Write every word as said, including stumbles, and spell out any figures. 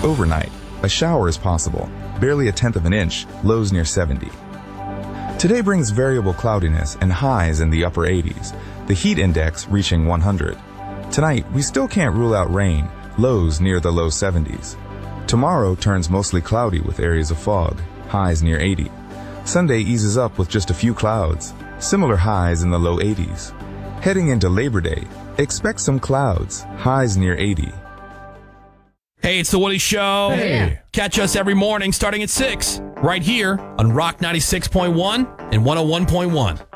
Overnight, a shower is possible, barely a tenth of an inch, lows near seventy. Today brings variable cloudiness and highs in the upper eighties, the heat index reaching one hundred. Tonight, we still can't rule out rain, lows near the low seventies. Tomorrow turns mostly cloudy with areas of fog, highs near eighty. Sunday eases up with just a few clouds, similar highs in the low eighties. Heading into Labor Day, expect some clouds, highs near eighty. Hey, it's The Woody Show. Hey. Catch us every morning starting at six, right here on Rock ninety-six point one and one oh one point one.